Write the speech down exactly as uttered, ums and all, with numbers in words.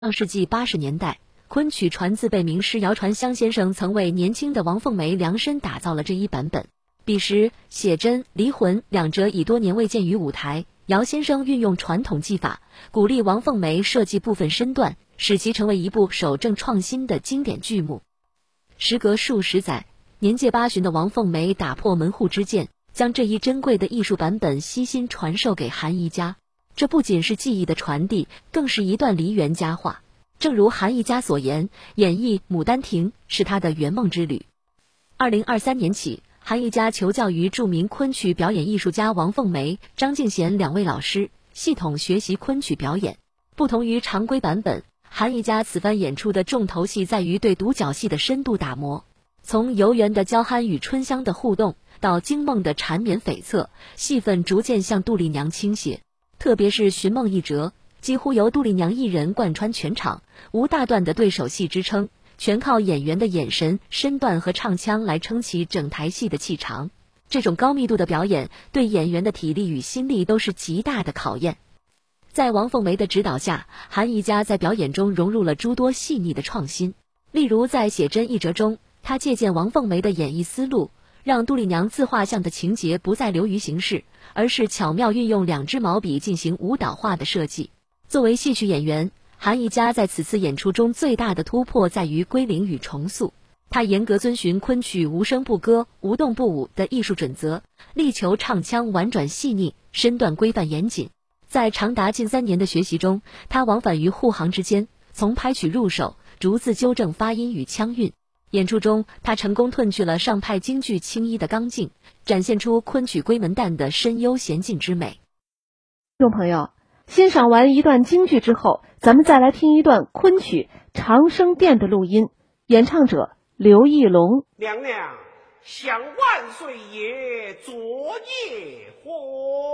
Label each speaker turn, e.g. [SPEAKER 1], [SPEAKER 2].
[SPEAKER 1] 上世纪八十年代，昆曲传自辈名师姚传香先生曾为年轻的王凤梅量身打造了这一版本。彼时，写真、离魂两者已多年未见于舞台。姚先生运用传统技法，鼓励王凤梅设计部分身段，使其成为一部守正创新的经典剧目。时隔数十载，年届八旬的王凤梅打破门户之见，将这一珍贵的艺术版本悉心传授给韩宜家。这不仅是技艺的传递，更是一段梨园佳话。正如韩宜家所言，演绎《牡丹亭》是他的圆梦之旅。二零二三年起，韩宜家求教于著名昆曲表演艺术家王凤梅、张敬贤两位老师，系统学习昆曲表演。不同于常规版本，韩宜家此番演出的重头戏在于对独角戏的深度打磨。从游园的娇憨与春香的互动，到惊梦的缠绵悱恻，戏份逐渐向杜丽娘倾斜。特别是寻梦一折，几乎由杜丽娘一人贯穿全场，无大段的对手戏支撑，全靠演员的眼神、身段和唱腔来撑起整台戏的气场。这种高密度的表演，对演员的体力与心力都是极大的考验。在王凤梅的指导下，韩宜家在表演中融入了诸多细腻的创新。例如在写真一折中，他借鉴王凤梅的演绎思路，让杜丽娘自画像的情节不再流于形式，而是巧妙运用两支毛笔进行舞蹈化的设计。作为戏曲演员，韩宜家在此次演出中最大的突破在于归零与重塑。他严格遵循昆曲无声不歌、无动不舞的艺术准则，力求唱腔婉转细腻，身段规范严谨。在长达近三年的学习中，他往返于沪杭之间，从拍曲入手，逐字纠正发音与腔韵。演出中，他成功褪去了上派京剧青衣的刚劲，展现出昆曲闺门旦的深幽娴静之美。
[SPEAKER 2] 听众朋友，欣赏完一段京剧之后，咱们再来听一段昆曲《长生殿》的录音，演唱者刘义龙。
[SPEAKER 3] 娘娘，向万岁爷作业何？